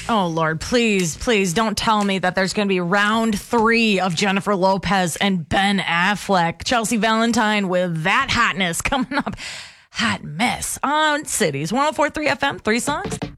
Oh, Lord, please don't tell me that there's going to be round 3 of Jennifer Lopez and Ben Affleck. Chelsea Valentine with that hotness coming up. Hot mess on Cities 104.3 FM, 3 songs.